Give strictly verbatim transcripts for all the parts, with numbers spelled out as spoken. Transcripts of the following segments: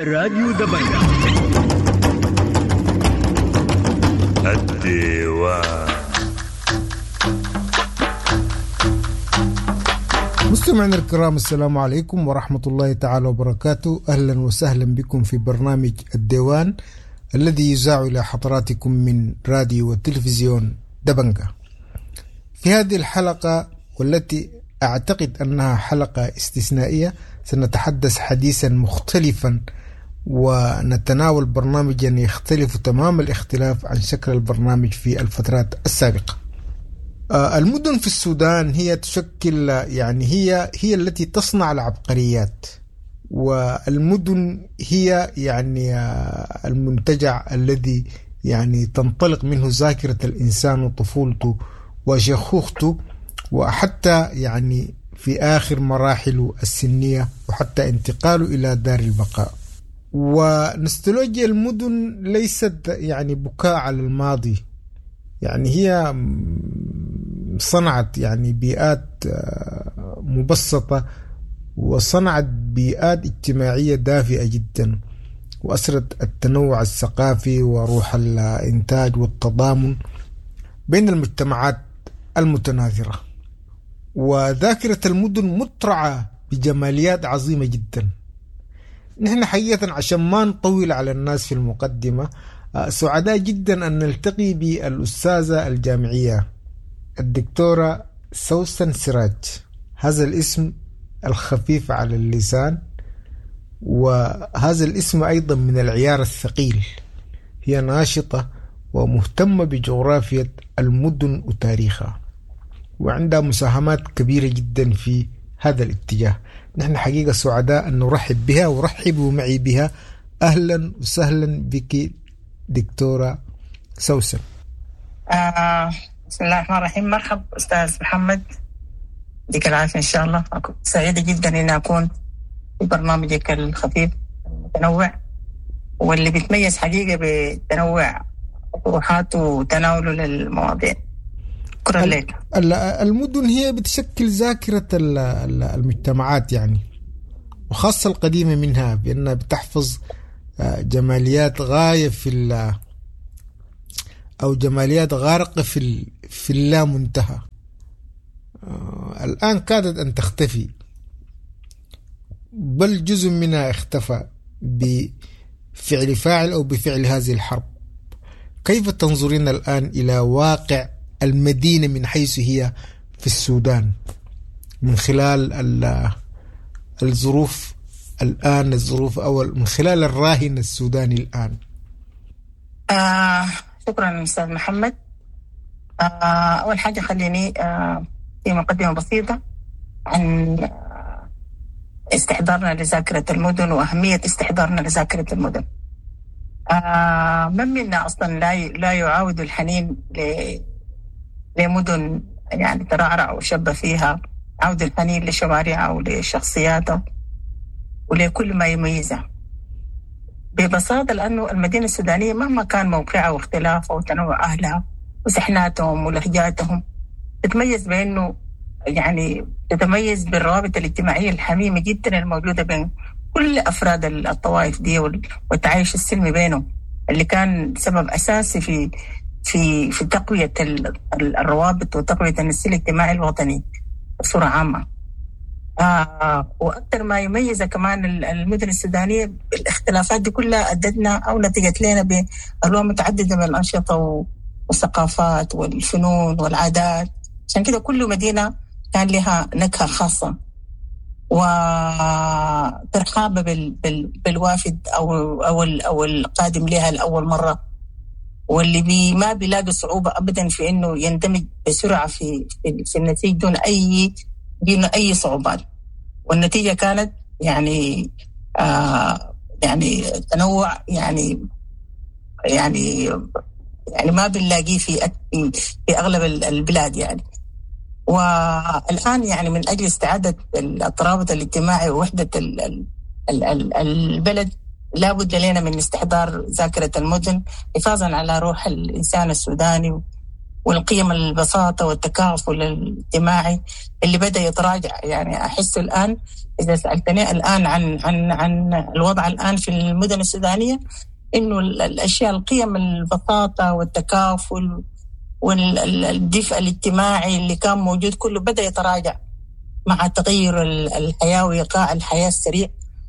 راديو دبنجة الديوان. مستمعينا الكرام، السلام عليكم ورحمة الله تعالى وبركاته. أهلا وسهلا بكم في برنامج الديوان الذي يذاع إلى حضراتكم من راديو وتلفزيون دبنجة. في هذه الحلقة والتي أعتقد أنها حلقة استثنائية سنتحدث حديثا مختلفا ونتناول برنامجا يختلف تمام الاختلاف عن شكل البرنامج في الفترات السابقة. المدن في السودان هي تشكل يعني هي هي التي تصنع العبقريات، والمدن هي يعني المنتجع الذي يعني تنطلق منه ذاكرة الإنسان وطفولته وشيخوخته، وحتى يعني في آخر مراحله السنية وحتى انتقاله إلى دار البقاء. ونستولوجيا المدن ليست يعني بكاء على الماضي، يعني هي صنعت يعني بيئات مبسطة وصنعت بيئات اجتماعية دافئة جدا، وأسرت التنوع الثقافي وروح الإنتاج والتضامن بين المجتمعات المتناثرة. وذاكرة المدن مترعة بجماليات عظيمة جدا. نحن حقيقة عشان ما نطول على الناس في المقدمة، سعداء جدا أن نلتقي بالأستاذة الجامعية الدكتورة سوسن سراج. هذا الاسم الخفيف على اللسان، وهذا الاسم أيضا من العيار الثقيل. هي ناشطة ومهتمة بجغرافية المدن وتاريخها، وعندها مساهمات كبيرة جدا في هذا الاتجاه. نحن حقيقة سعداء أن نرحب بها، ورحبوا معي بها. أهلا وسهلا بك دكتورة سوسن. آه بسم الله الرحمن الرحيم. مرحب أستاذ محمد، ديك العافية إن شاء الله. أكون سعيدة جدا أن أكون في برنامجك الخفيف المتنوع واللي بيتميز حقيقة بتنوع طروحاته وتناوله للمواضيع. شكرا لك. المدن هي بتشكل ذاكرة المجتمعات يعني، وخاصة القديمة منها، بأنها بتحفظ جماليات غاية في أو جماليات غارقة في في اللا منتهى. الآن كادت أن تختفي، بل جزء منها اختفى بفعل فاعل أو بفعل هذه الحرب. كيف تنظرين الآن إلى واقع المدينة من حيث هي في السودان من خلال الظروف الآن، الظروف أو من خلال الراهن السوداني الآن؟ آه شكرا أستاذ محمد. آه أول حاجة خليني آه في مقدمة بسيطة عن استحضارنا لذاكرة المدن وأهمية استحضارنا لذاكرة المدن. آه من منا أصلا لا لا يعاود الحنين لمدن يعني ترعرع وشب فيها، عود الحنين لشوارعها ولشخصياتها ولكل ما يميزها ببساطة، لأنه المدينة السودانية مهما كان موقعها واختلافها وتنوع أهلها وسحناتهم ولهجاتهم، تتميز بأنه يعني تتميز بالروابط الاجتماعية الحميمة جدا الموجودة بين كل أفراد الطوائف دي والتعايش السلمي بينهم، اللي كان سبب أساسي في في في تقوية الروابط وتقوية النسيج الاجتماعي الوطني بصورة عامة. آه وأكثر ما يميز كمان المدن السودانية الاختلافات دي كلها أدتنا أو نتجت لنا بألوان متعددة من الأنشطة والثقافات والفنون والعادات. عشان كده كل مدينة كان لها نكهة خاصة وترحاب بال بال بالوافد أو أو أو القادم لها لأول مرة، واللي بي ما بيلاقي صعوبة أبدا في إنه يندمج بسرعة في في, في النتيجة دون أي دون أي صعوبات. والنتيجة كانت يعني آه يعني تنوع يعني يعني يعني ما بنلاقيه في في أغلب البلاد يعني. والآن يعني من أجل استعادة الترابط الاجتماعي ووحدة البلد لابد لنا من استحضار ذاكرة المدن حفاظا على روح الإنسان السوداني والقيم البساطة والتكافل الاجتماعي اللي بدأ يتراجع. يعني أحس الآن إذا سألتني الآن عن عن عن الوضع الآن في المدن السودانية، إنه الأشياء القيم البساطة والتكافل والدفء الاجتماعي اللي كان موجود كله بدأ يتراجع مع تغير الحياة وإيقاع الحياة السريع.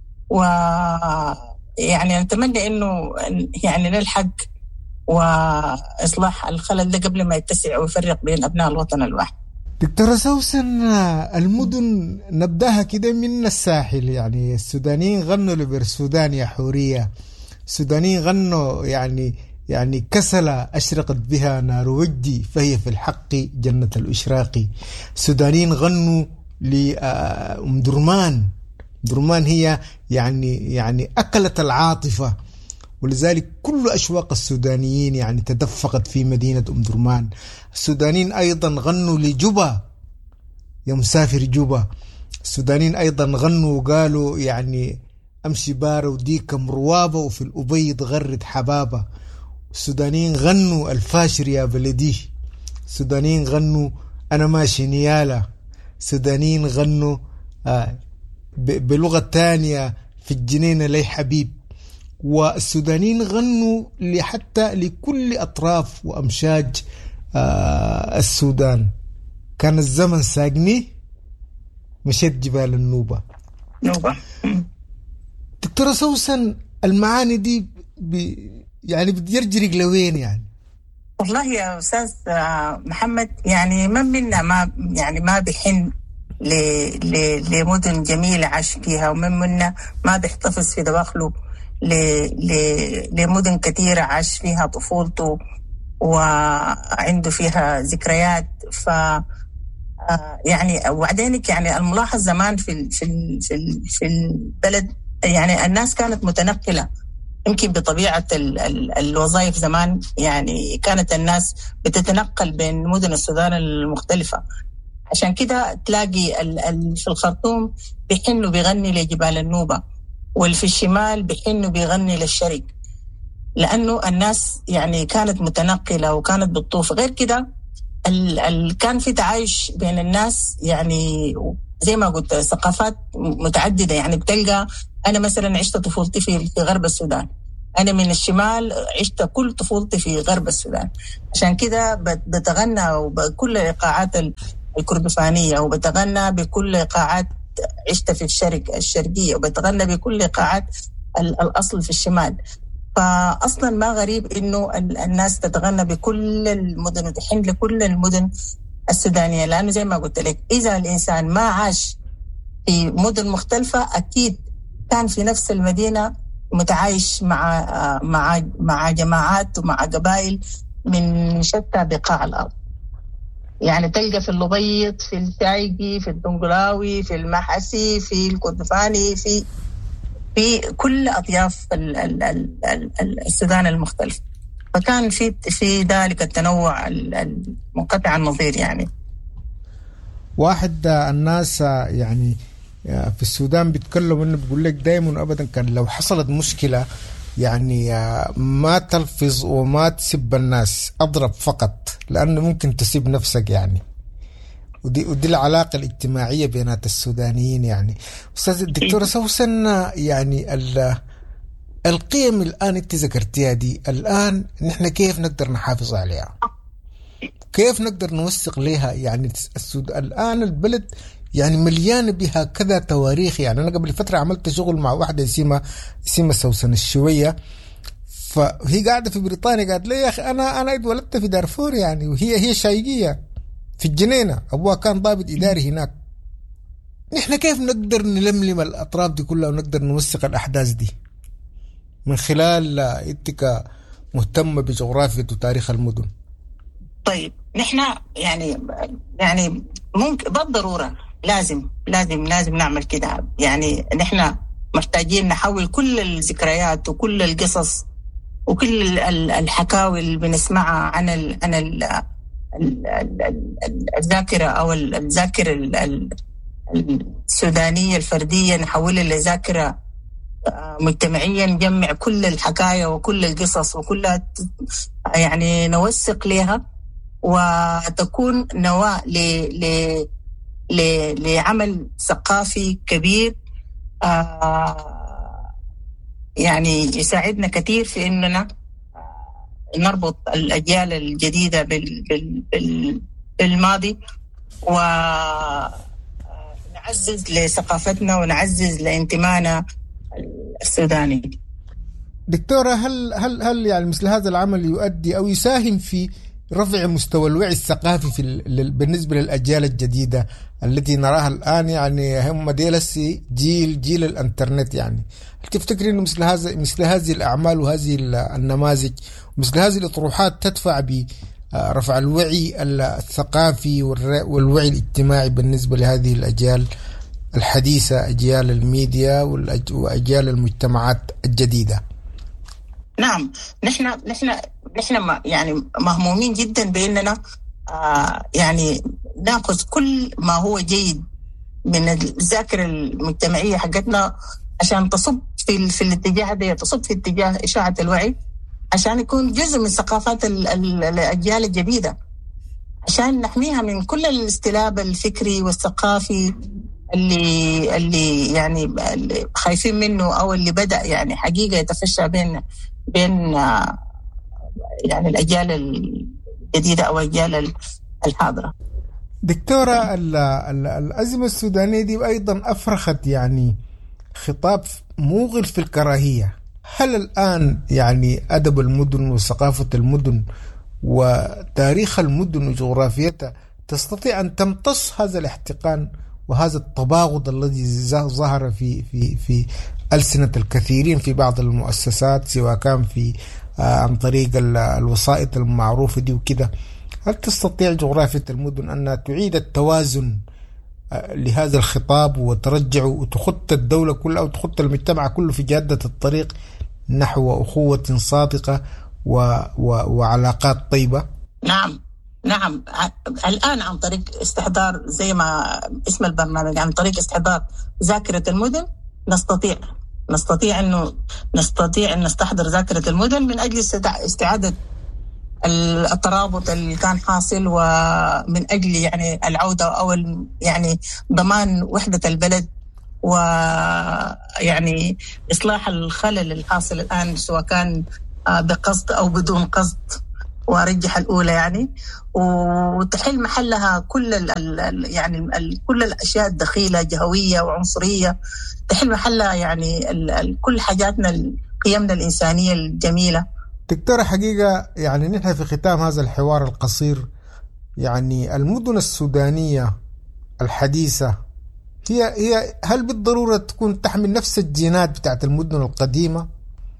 ويعني نتمنى إنه يعني نلحق وإصلاح الخلل ده قبل ما يتسع ويفرق بين أبناء الوطن الواحد. دكتورة سوسن، المدن نبدأها كده من الساحل، يعني السودانيين غنوا لبر السودان يا حورية، السودانيين غنوا يعني يعني كسلة أشرقت بها نار وجدي فهي في الحق جنة الإشراق. السودانيين غنوا لأم درمان، درمان هي يعني يعني أكلت العاطفة، ولذلك كل أشواق السودانيين يعني تدفقت في مدينة أم درمان. السودانيين أيضا غنوا لجوبا يا مسافر جوبا. السودانيين أيضا غنوا وقالوا يعني أمشي بارة وديك مروابة وفي الأبيض غرد حبابة. السودانيين غنوا الفاشر يا بلدي. السودانيين غنوا أنا ماشي نيالة. السودانيين غنوا آه بلغة تانية في الجنينة لي حبيب. والسودانيين غنوا حتى لكل أطراف وأمشاج آه السودان. كان الزمن ساقني مشيت جبال النوبة. نوبة. دكتورة سوسن، المعاني دي بي يعني بتجرجرق لوين يعني؟ والله يا أستاذ محمد، يعني من منا ما يعني ما بيحن ل ل لمدن جميلة عاش فيها، ومن منا ما بيحتفظ في دواخله ل ل لمدن كثيرة عاش فيها طفولته وعنده فيها ذكريات. ف يعني وبعدينك يعني الملاحظ زمان في ال في ال في ال في البلد، يعني الناس كانت متنقلة يمكن بطبيعة ال ال الوظائف. زمان يعني كانت الناس بتتنقل بين مدن السودان المختلفة، عشان كده تلاقي ال ال في الخرطوم بيحنوا بيغني لجبال النوبة، والفي الشمال بيحنوا بيغني للشرق، لأنه الناس يعني كانت متنقلة وكانت بتطوف. غير كده ال ال كان في تعايش بين الناس، يعني زي ما قلت ثقافات متعددة. يعني بتلقى أنا مثلا عشت طفولتي في في غرب السودان، أنا من الشمال عشت كل طفولتي في غرب السودان، عشان كده بتغنى بكل إيقاعات الكردفانية، وبتغنى بكل إيقاعات عشت في الشرق الشرقية، وبتغنى بكل إيقاعات الأصل في الشمال. فأصلا ما غريب إنه الناس تتغنى بكل المدن وتحن لكل المدن السودانية، لأنه زي ما قلت لك إذا الإنسان ما عاش في مدن مختلفة أكيد كان في نفس المدينة متعايش مع مع مع جماعات ومع قبائل من شتى بقاع الأرض. يعني تلقى في اللبيط، في الشايقي، في الدنقلاوي، في المحسي، في الكردفاني، في في كل أطياف السودان المختلف. فكان في في ذلك التنوع المنقطع النظير. يعني واحد الناس يعني في السودان بيتكلموا انه بيقول لك دايما ابدا كان لو حصلت مشكله يعني ما تلفظ وما تسب الناس، اضرب فقط، لانه ممكن تسب نفسك يعني. ودي ودي العلاقه الاجتماعيه بينات السودانيين. يعني استاذ الدكتوره سوسن، يعني القيم الان انت ذكرتيها دي، الان نحن كيف نقدر نحافظ عليها؟ كيف نقدر نوثق لها؟ يعني السودان الان البلد يعني مليانة بها كذا تواريخ. يعني أنا قبل فترة عملت شغل مع واحدة اسمها اسمها سوسن الشوية، فهي قاعدة في بريطانيا، قالت لي يا أخي أنا أنا اتولدت في دارفور يعني، وهي هي شايقية في الجنينة، أبوها كان ضابط إداري هناك. نحن كيف نقدر نلملم الأطراف دي كلها ونقدر نوثق الأحداث دي من خلال إنت مهتمة بجغرافية وتاريخ المدن؟ طيب نحن يعني يعني ممكن بالضرورة لازم لازم لازم نعمل كده. يعني نحن محتاجين نحول كل الذكريات وكل القصص وكل الحكاوي اللي بنسمعها عن ال عن ال الذاكرة أو الذاكرة السودانية الفردية، نحولها لذاكرة مجتمعية، نجمع كل الحكاية وكل القصص وكلها يعني نوثق لها، وتكون نواة ل لعمل ثقافي كبير آه يعني يساعدنا كثير في إننا نربط الأجيال الجديدة بالماضي ونعزز لثقافتنا ونعزز لانتمائنا السوداني. دكتورة، هل هل هل يعني مثل هذا العمل يؤدي أو يساهم في رفع مستوى الوعي الثقافي في بالنسبة للأجيال الجديدة التي نراها الآن؟ يعني هم ديلسي جيل جيل الإنترنت. يعني هل تفتكرين إنه مثل هذا مثل هذه الأعمال وهذه النماذج ومثل هذه الأطروحات تدفع برفع الوعي الثقافي والوعي الاجتماعي بالنسبة لهذه الأجيال الحديثة، أجيال الميديا وأجيال المجتمعات الجديدة؟ نعم، نحن نحن نحن يعني مهمومين جدا بأننا آه يعني نأخذ كل ما هو جيد من الذاكرة المجتمعية حقتنا عشان تصب في في الاتجاه ده، تصب في اتجاه إشاعة الوعي، عشان يكون جزء من ثقافات الأجيال الجديدة، عشان نحميها من كل الاستلاب الفكري والثقافي اللي اللي يعني اللي خايفين منه أو اللي بدأ يعني حقيقة يتفشى بين بين يعني الأجيال الجديدة أو الأجيال الحاضرة. دكتورة، الأزمة السودانية دي أيضا أفرخت يعني خطاب موغل في الكراهية. هل الآن يعني أدب المدن وثقافة المدن وتاريخ المدن وجغرافيتها تستطيع أن تمتص هذا الاحتقان وهذا التباغض الذي ظهر في في في ألسنة الكثيرين في بعض المؤسسات، سواء كان في آه عن طريق الوسائط المعروفة دي وكده؟ هل تستطيع جغرافية المدن أن تعيد التوازن آه لهذا الخطاب وترجع وتخط الدولة كلها أو تخط المجتمع كله في جادة الطريق نحو أخوة صادقة و و وعلاقات طيبة؟ نعم نعم الآن عن طريق استحضار زي ما اسم البرنامج، عن طريق استحضار ذاكرة المدن نستطيع نستطيع أنه نستطيع أن نستحضر ذاكرة المدن من أجل استعادة الترابط اللي كان حاصل، ومن أجل يعني العودة أو يعني ضمان وحدة البلد، ويعني إصلاح الخلل الحاصل الآن سواء كان بقصد أو بدون قصد، وأرجح الأولى يعني، وتحل محلها كل ال يعني ال كل الأشياء الدخيلة جهوية وعنصرية، تحل محلها يعني ال ال كل حاجاتنا قيمنا الإنسانية الجميلة. دكتورة، حقيقة يعني نحن في ختام هذا الحوار القصير، يعني المدن السودانية الحديثة هي هي هل بالضرورة تكون تحمل نفس الجينات بتاعت المدن القديمة،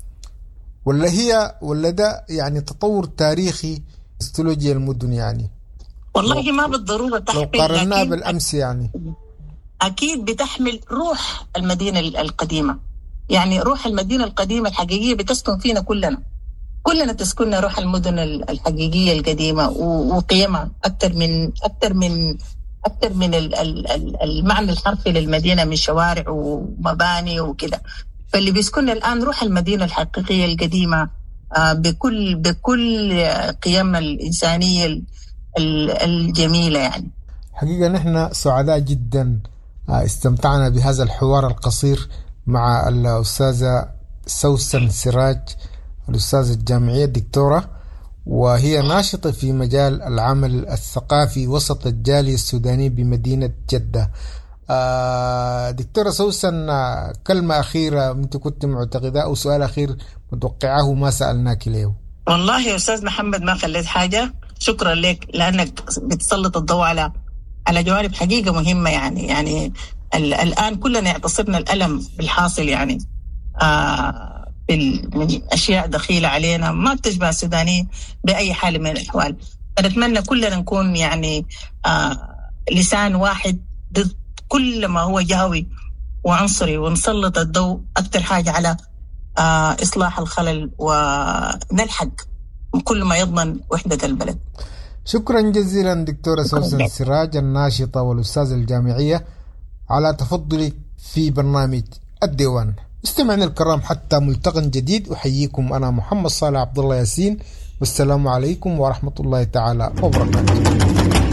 ولا هي ولا ده يعني تطور تاريخي استولوجيا المدن؟ يعني والله ما بالضرورة تحمل، لو قارناه بالأمس يعني أكيد بتحمل روح المدينة القديمة. يعني روح المدينة القديمة الحقيقية بتسكن فينا كلنا كلنا تسكننا روح المدن الحقيقية القديمة وقيمها أكثر من أكثر من أكثر من المعنى الحرفي للمدينة من شوارع ومباني وكده. فاللي بيسكن الآن روح المدينة الحقيقية القديمة بكل بكل قيمها الإنسانية الجميلة. يعني حقيقة نحن سعداء جدا استمتعنا بهذا الحوار القصير مع الأستاذة سوسن سراج، الأستاذة الجامعية الدكتورة، وهي ناشطة في مجال العمل الثقافي وسط الجالية السودانية بمدينة جدة. دكتورة سوسن، كلمة أخيرة أنت كنت معتقدة أو سؤال أخير متوقعه ما سألناك له؟ والله يا أستاذ محمد ما خليت حاجة، شكرا لك لأنك بتسلط الضوء على على جوانب حقيقة مهمة. يعني يعني الآن كلنا يعتصرنا الألم بالحاصل، يعني آه من أشياء دخيلة علينا ما بتشبه السودانيين بأي حال من الأحوال. فنتمنى كلنا نكون يعني آه لسان واحد ضد كل ما هو جهوي وعنصري، ونسلط الضوء أكثر حاجة على آه إصلاح الخلل ونلحق كل ما يضمن وحدة البلد. شكرا جزيلا دكتورة سوسن سراج الناشطة والأستاذة الجامعية على تفضلك في برنامج الديوان. استمعنا الكرام حتى ملتقى جديد، أحييكم أنا محمد صالح عبد الله ياسين، والسلام عليكم ورحمة الله تعالى وبركاته.